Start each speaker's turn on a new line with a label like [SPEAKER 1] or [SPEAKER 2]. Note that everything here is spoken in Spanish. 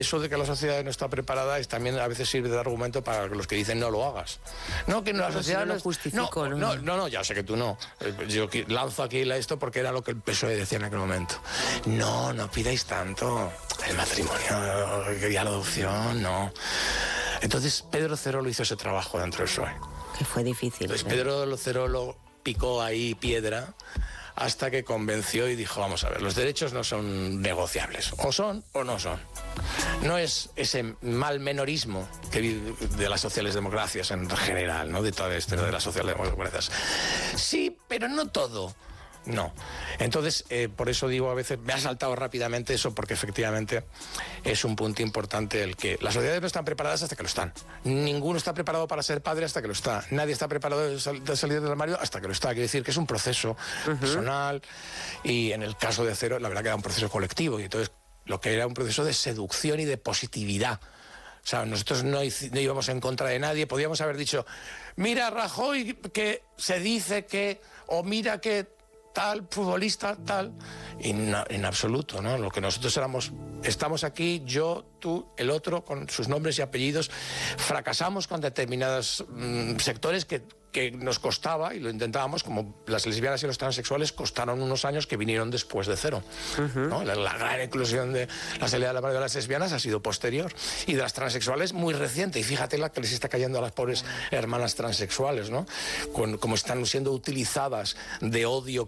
[SPEAKER 1] Eso de que la sociedad no está preparada es también a veces sirve de argumento para los que dicen no lo hagas. No, que no, la sociedad no
[SPEAKER 2] justifico.
[SPEAKER 1] No, ya sé que tú no. Yo lanzo aquí esto porque era lo que el PSOE decía en aquel momento. No pidáis tanto. El matrimonio y la adopción, no. Entonces Pedro Cerolo hizo ese trabajo dentro del PSOE.
[SPEAKER 2] Que fue difícil.
[SPEAKER 1] Entonces Pedro Cerolo picó ahí piedra hasta que convenció y dijo, vamos a ver, los derechos no son negociables, o son o no son. No es ese mal menorismo de las socialdemocracias en general, ¿no? De toda esta de las socialdemocracias. Sí, pero no todo. No. Entonces, por eso digo, a veces me ha saltado rápidamente eso, porque efectivamente es un punto importante el que las sociedades no están preparadas hasta que lo están. Ninguno está preparado para ser padre hasta que lo está. Nadie está preparado de salir del armario hasta que lo está. Quiere decir que es un proceso personal, y en el caso de Cero, la verdad que era un proceso colectivo, y entonces lo que era un proceso de seducción y de positividad. O sea, nosotros no íbamos en contra de nadie. Podíamos haber dicho, mira Rajoy, que se dice que, o mira que tal futbolista, tal, y no, en absoluto, ¿no? Lo que nosotros estamos aquí, yo, tú, el otro, con sus nombres y apellidos. Fracasamos con determinados sectores que nos costaba, y lo intentábamos, como las lesbianas y los transexuales costaron unos años que vinieron después de Cero, ¿no? La gran inclusión de la salida de las lesbianas ha sido posterior, y de las transexuales muy reciente, y fíjate la que les está cayendo a las pobres hermanas transexuales, ¿no? Como están siendo utilizadas de odio